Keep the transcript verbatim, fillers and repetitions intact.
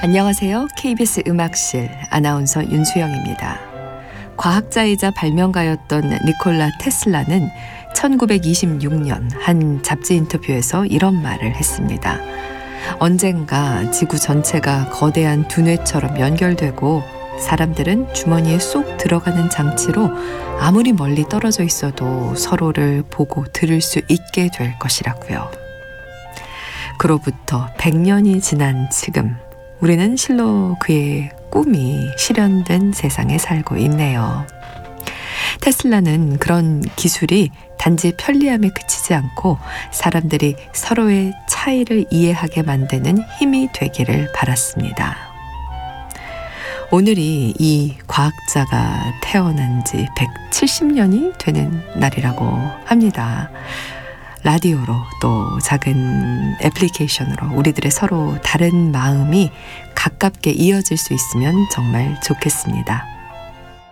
안녕하세요. 케이비에스 음악실 아나운서 윤수영입니다. 과학자이자 발명가였던 니콜라 테슬라는 천구백이십육 년 한 잡지 인터뷰에서 이런 말을 했습니다. 언젠가 지구 전체가 거대한 두뇌처럼 연결되고 사람들은 주머니에 쏙 들어가는 장치로 아무리 멀리 떨어져 있어도 서로를 보고 들을 수 있게 될 것이라고요. 그로부터 백 년이 지난 지금 우리는 실로 그의 꿈이 실현된 세상에 살고 있네요. 테슬라는 그런 기술이 단지 편리함에 그치지 않고 사람들이 서로의 차이를 이해하게 만드는 힘이 되기를 바랐습니다. 오늘이 이 과학자가 태어난 지 백칠십 년이 되는 날이라고 합니다. 라디오로 또 작은 애플리케이션으로 우리들의 서로 다른 마음이 가깝게 이어질 수 있으면 정말 좋겠습니다.